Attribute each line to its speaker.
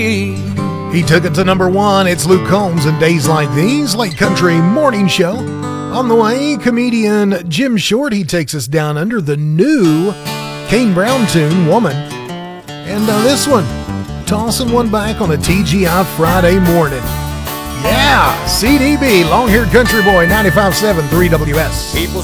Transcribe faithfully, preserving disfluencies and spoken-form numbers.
Speaker 1: He took it to number one. It's Luke Combs and Days Like These, Late Country Morning Show. On the way, comedian Jim Short, he takes us down under the new Kane Brown tune, Woman. And uh, this one, tossing one back on a T G I Friday morning. Yeah, C D B, long-haired country boy, ninety-five point seven, three W S.
Speaker 2: People